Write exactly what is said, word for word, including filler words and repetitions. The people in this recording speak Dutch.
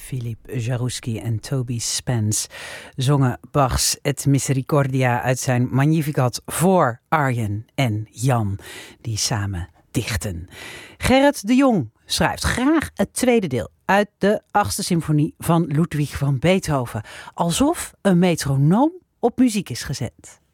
Philippe Jarouski en Toby Spence zongen Bach's Et Misericordia uit zijn Magnificat voor Arjen en Jan, die samen dichten. Gerrit de Jong schrijft graag het tweede deel uit de achtste symfonie van Ludwig van Beethoven, alsof een metronoom op muziek is gezet.